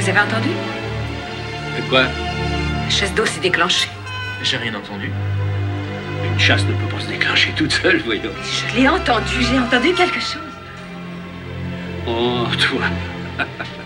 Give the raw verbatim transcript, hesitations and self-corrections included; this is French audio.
Vous avez entendu? Mais quoi? La chasse d'eau s'est déclenchée. J'ai rien entendu. Une chasse ne peut pas se déclencher toute seule, voyons. Je l'ai entendu, j'ai entendu quelque chose. Oh, toi.